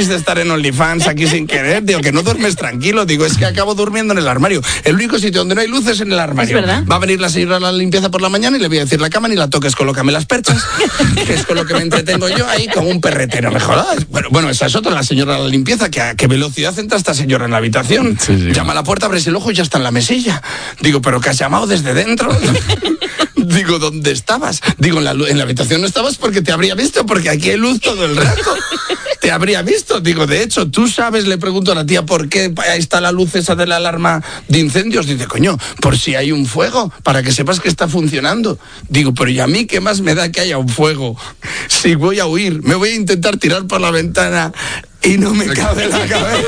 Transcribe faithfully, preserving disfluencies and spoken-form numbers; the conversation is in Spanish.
de estar en OnlyFans aquí sin querer. Digo, que no duermes tranquilo. Digo, es que acabo durmiendo en el armario. El único sitio donde no hay luz es en el armario. ¿Es verdad? Va a venir la señora a la limpieza por la mañana y le voy a decir, la cama ni la toques, colócame las perchas, que es con lo que me entretengo yo ahí como un perretero, me jodas. Bueno, bueno, esa es otra, la señora a la limpieza, que a qué velocidad entra esta señora en la habitación. Sí, sí. Llama a la puerta, abres el ojo y ya está en la mesilla. Digo, ¿pero que has llamado desde dentro? Digo, ¿dónde estabas? Digo, en la, en la habitación no estabas porque te habría visto, porque aquí hay luz todo el rato. Te habría visto. Digo, de hecho, tú sabes, le pregunto a la tía, ¿por qué ahí está la luz esa de la alarma de incendios? Dice, coño, por si hay un fuego, para que sepas que está funcionando. Digo, pero ¿y a mí qué más me da que haya un fuego? Si voy a huir, me voy a intentar tirar por la ventana y no me cabe la cabeza.